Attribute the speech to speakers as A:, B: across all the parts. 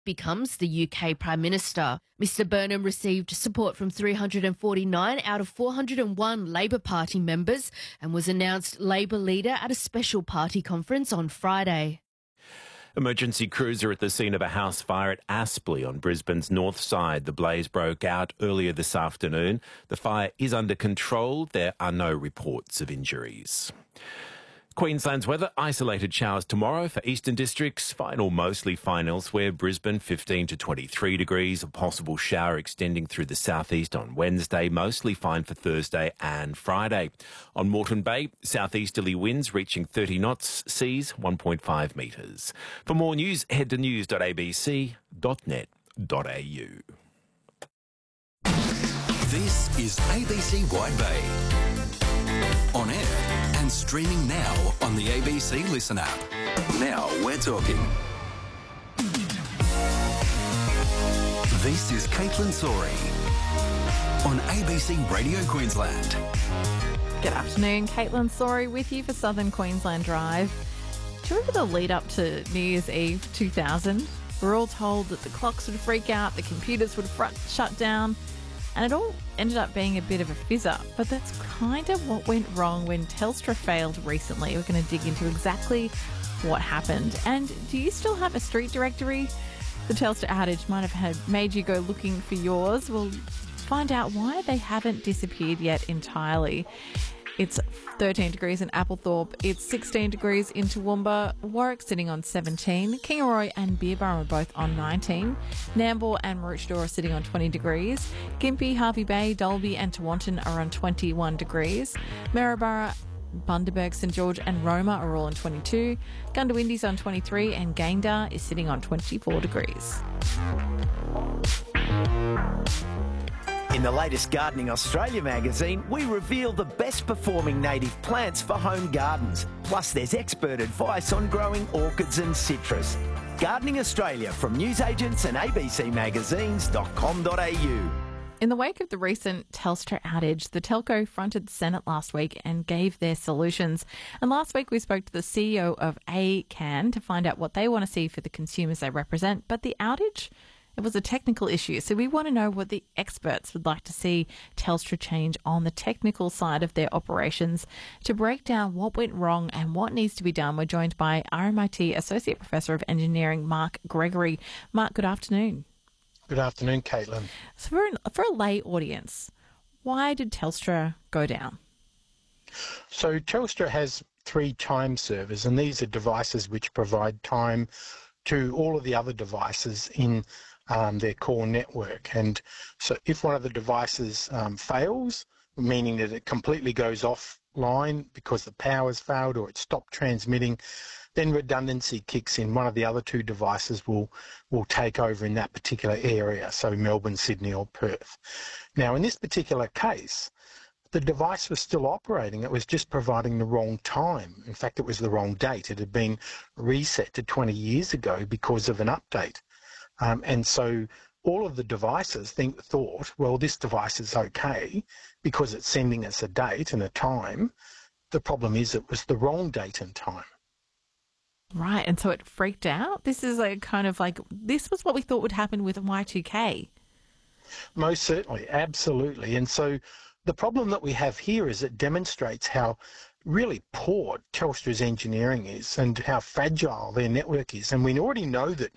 A: becomes the UK Prime Minister. Mr Burnham received support from 349 out of 401 Labor Party members and was announced Labor leader at a special party conference on Friday.
B: Emergency crews are at the scene of a house fire at Aspley on Brisbane's north side. The blaze broke out earlier this afternoon. The fire is under control. There are no reports of injuries. Queensland's weather, isolated showers tomorrow for eastern districts, fine or mostly fine elsewhere. Brisbane 15 to 23 degrees, a possible shower extending through the southeast on Wednesday, mostly fine for Thursday and Friday. On Moreton Bay, southeasterly winds reaching 30 knots, seas 1.5 metres. For more news, head to news.abc.net.au.
C: This is ABC Wide Bay. On air and streaming now on the ABC Listen app. Now we're talking. This is Caitlin Sori on ABC Radio Queensland.
D: Good afternoon, Caitlin Sori with you for Southern Queensland Drive. Do you remember the lead up to New Year's Eve 2000? We're all told that the clocks would freak out, the computers would shut down, and it all ended up being a bit of a fizzer. But that's kind of what went wrong when Telstra failed recently. We're going to dig into exactly what happened. And do you still have a street directory? The Telstra outage might have made you go looking for yours. We'll find out why they haven't disappeared yet entirely. It's 13 degrees in Applethorpe. It's 16 degrees in Toowoomba. Warwick sitting on 17. Kingaroy and Beerburrum are both on 19. Nambour and Maroochydore are sitting on 20 degrees. Gympie, Hervey Bay, Dalby and Tewantin are on 21 degrees. Maryborough, Bundaberg, St George and Roma are all on 22. Gundawindi's on 23 and Gayndah is sitting on 24 degrees.
E: In the latest Gardening Australia magazine, we reveal the best performing native plants for home gardens. Plus, there's expert advice on growing orchids and citrus. Gardening Australia from newsagents and abcmagazines.com.au.
D: In the wake of the recent Telstra outage, the telco fronted the Senate last week and gave their solutions. And last week we spoke to the CEO of ACAN to find out what they want to see for the consumers they represent. But the outage, it was a technical issue, so we want to know what the experts would like to see Telstra change on the technical side of their operations. To break down what went wrong and what needs to be done, we're joined by RMIT Associate Professor of Engineering, Mark Gregory. Mark, good afternoon.
F: Good afternoon, Caitlin.
D: So for a lay audience, why did Telstra go down?
F: So Telstra has 3 time servers, and these are devices which provide time to all of the other devices in their core network. And so if one of the devices fails, meaning that it completely goes offline because the power's failed or it stopped transmitting, then redundancy kicks in. One of the other 2 devices will take over in that particular area, so Melbourne, Sydney or Perth. Now, in this particular case, the device was still operating. It was just providing the wrong time. In fact, it was the wrong date. It had been reset to 20 years ago because of an update. And so all of the devices thought, well, this device is okay because it's sending us a date and a time. The problem is it was the wrong date and time.
D: Right, and so it freaked out? This is this was what we thought would happen with Y2K.
F: Most certainly, absolutely. And so the problem that we have here is it demonstrates how really poor Telstra's engineering is and how fragile their network is. And we already know that,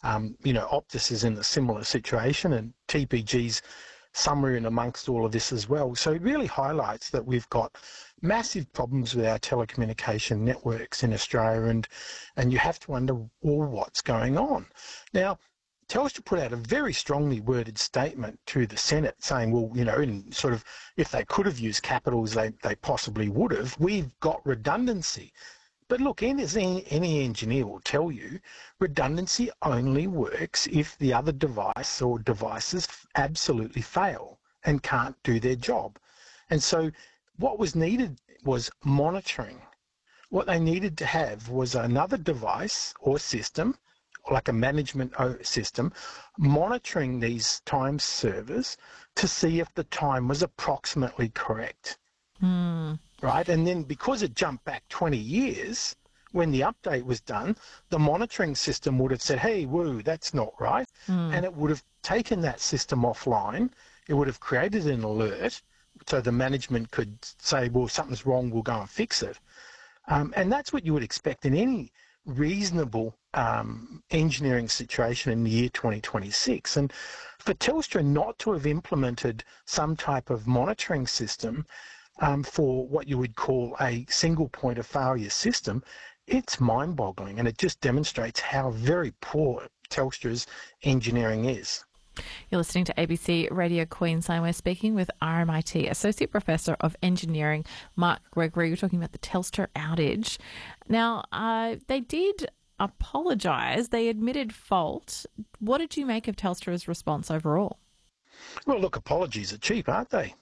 F: Optus is in a similar situation and TPG's somewhere in amongst all of this as well. So it really highlights that we've got massive problems with our telecommunication networks in Australia, and you have to wonder, well, what's going on? Now, Telstra put out a very strongly worded statement to the Senate saying, well, in sort of, if they could have used capitals, they possibly would have. We've got redundancy. But look, any engineer will tell you redundancy only works if the other device or devices absolutely fail and can't do their job. And so what was needed was monitoring. What they needed to have was another device or system, like a management system, monitoring these time servers to see if the time was approximately correct. Right? And then because it jumped back 20 years, when the update was done, the monitoring system would have said, hey, woo, that's not right. And it would have taken that system offline. It would have created an alert so the management could say, well, something's wrong, we'll go and fix it. And that's what you would expect in any reasonable engineering situation in the year 2026. And for Telstra not to have implemented some type of monitoring system for what you would call a single point of failure system, it's mind-boggling, and it just demonstrates how very poor Telstra's engineering is.
D: You're listening to ABC Radio Queensland. We're speaking with RMIT Associate Professor of Engineering, Mark Gregory. We're talking about the Telstra outage. Now, they did apologise. They admitted fault. What did you make of Telstra's response overall?
F: Well, look, apologies are cheap, aren't they?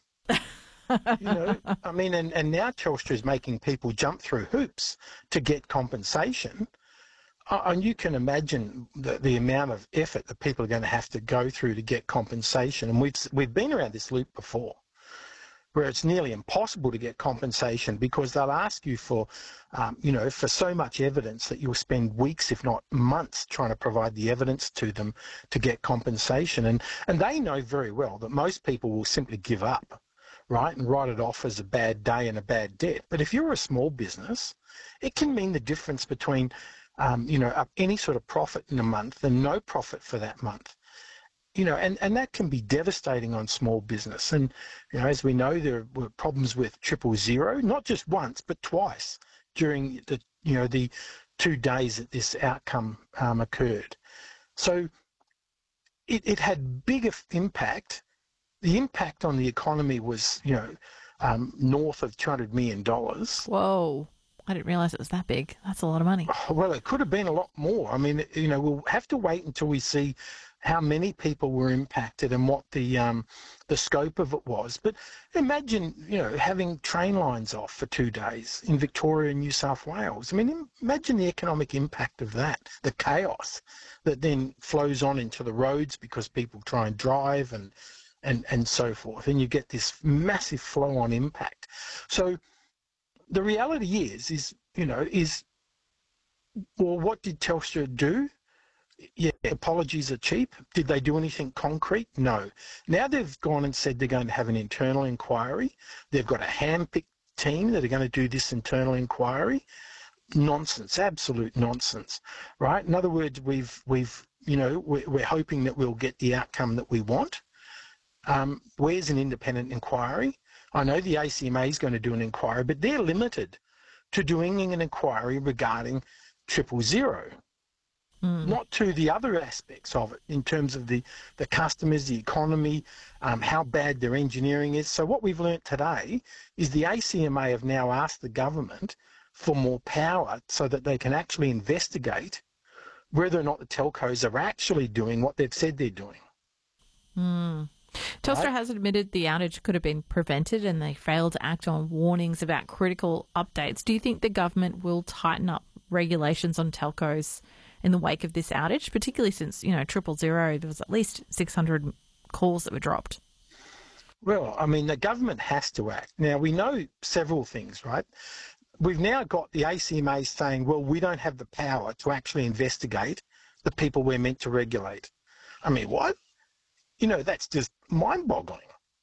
F: I mean, and now Telstra is making people jump through hoops to get compensation. And you can imagine the amount of effort that people are going to have to go through to get compensation. And we've been around this loop before, where it's nearly impossible to get compensation because they'll ask you for, for so much evidence that you'll spend weeks, if not months, trying to provide the evidence to them to get compensation. And they know very well that most people will simply give up, right, and write it off as a bad day and a bad debt. But if you're a small business, it can mean the difference between any sort of profit in a month and no profit for that month. And that can be devastating on small business. And, as we know, there were problems with 000, not just once, but twice during the 2 days that this outcome occurred. So it had bigger impact. The impact on the economy was, north of $200 million.
D: Whoa. I didn't realise it was that big. That's a lot of money.
F: Well, it could have been a lot more. I mean, we'll have to wait until we see how many people were impacted and what the scope of it was. But imagine, having train lines off for 2 days in Victoria and New South Wales. I mean, imagine the economic impact of that, the chaos that then flows on into the roads because people try and drive and so forth. And you get this massive flow-on impact. So the reality is, well, what did Telstra do? Yeah, apologies are cheap. Did they do anything concrete? No. Now they've gone and said they're going to have an internal inquiry. They've got a hand-picked team that are going to do this internal inquiry. Nonsense, absolute nonsense, right? In other words, we're hoping that we'll get the outcome that we want. Where's an independent inquiry? I know the ACMA is going to do an inquiry, but they're limited to doing an inquiry regarding 000, not to the other aspects of it in terms of the customers, the economy, how bad their engineering is. So what we've learnt today is the ACMA have now asked the government for more power so that they can actually investigate whether or not the telcos are actually doing what they've said they're doing.
D: Telstra has admitted the outage could have been prevented and they failed to act on warnings about critical updates. Do you think the government will tighten up regulations on telcos in the wake of this outage, particularly since, 000, there was at least 600 calls that were dropped?
F: Well, I mean, the government has to act. Now, we know several things, right? We've now got the ACMA saying, well, we don't have the power to actually investigate the people we're meant to regulate. I mean, what? That's just mind-boggling.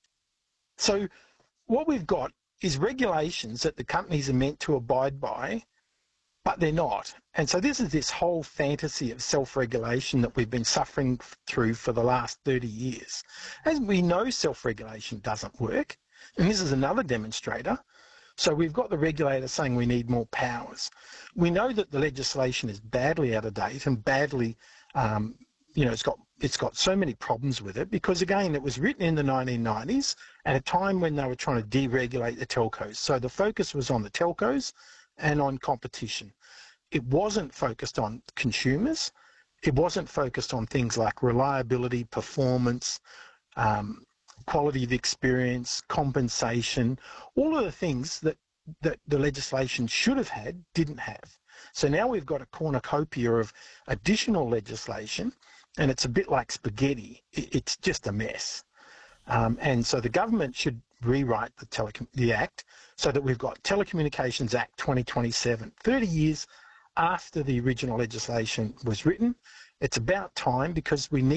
F: So what we've got is regulations that the companies are meant to abide by, but they're not. And so this is this whole fantasy of self-regulation that we've been suffering through for the last 30 years. As we know, self-regulation doesn't work, and this is another demonstrator. So we've got the regulator saying we need more powers. We know that the legislation is badly out of date and badly it's got so many problems with it because, again, it was written in the 1990s at a time when they were trying to deregulate the telcos. So the focus was on the telcos and on competition. It wasn't focused on consumers. It wasn't focused on things like reliability, performance, quality of experience, compensation, all of the things that the legislation should have had, didn't have. So now we've got a cornucopia of additional legislation, and it's a bit like spaghetti. It's just a mess. And so the government should rewrite the Act so that we've got Telecommunications Act 2027, 30 years after the original legislation was written. It's about time because we need